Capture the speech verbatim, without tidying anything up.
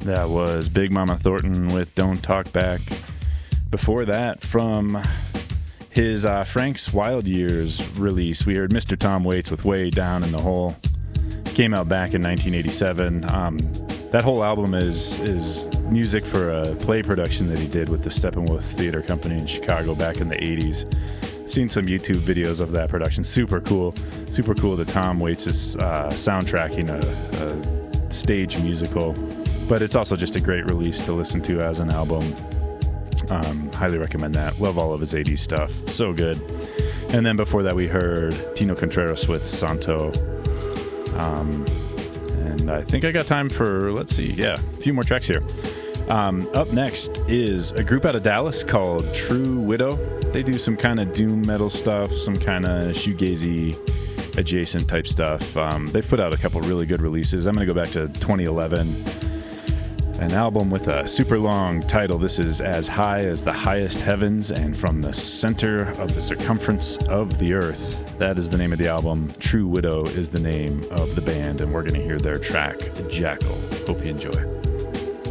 That was Big Mama Thornton with Don't Talk Back. Before that, from his uh, Frank's Wild Years release, we heard Mister Tom Waits with Way Down in the Hole. Came out back in nineteen eighty-seven. Um, that whole album is is music for a play production that he did with the Steppenwolf Theater Company in Chicago back in the eighties. I've seen some YouTube videos of that production. Super cool. Super cool that Tom Waits is uh, soundtracking a, a stage musical. But it's also just a great release to listen to as an album. Um, highly recommend that. Love all of his eighties stuff. So good. And then before that, we heard Tino Contreras with Santo. Um, and I think I got time for, let's see, yeah, a few more tracks here. Um, up next is a group out of Dallas called True Widow. They do some kind of doom metal stuff, some kind of shoegazy adjacent type stuff. Um, they've put out a couple really good releases. I'm going to go back to twenty eleven. An album with a super long title. This is As High as the Highest Heavens and From the Center of the Circumference of the Earth. That is the name of the album. True Widow is the name of the band, and we're going to hear their track, Jackal. Hope you enjoy.